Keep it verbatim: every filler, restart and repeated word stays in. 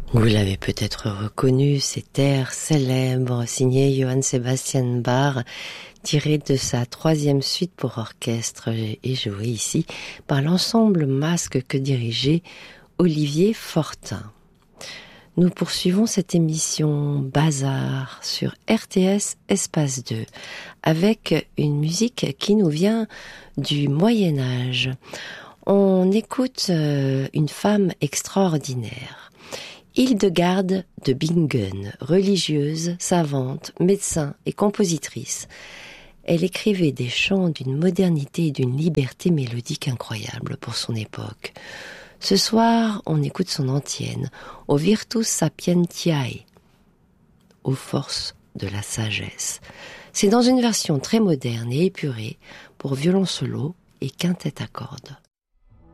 Vous l'avez peut-être reconnu, cet air célèbre signé Johann Sebastian Bach, tiré de sa troisième suite pour orchestre et joué ici par l'ensemble Masque que dirigeait Olivier Fortin. Nous poursuivons cette émission Bazar sur R T S Espace deux avec une musique qui nous vient du Moyen-Âge. On écoute une femme extraordinaire. Hildegarde de Bingen, religieuse, savante, médecin et compositrice. Elle écrivait des chants d'une modernité et d'une liberté mélodique incroyable pour son époque. Ce soir, on écoute son antienne, au Virtus Sapientiae, aux forces de la sagesse. C'est dans une version très moderne et épurée pour violon solo et quintette à cordes.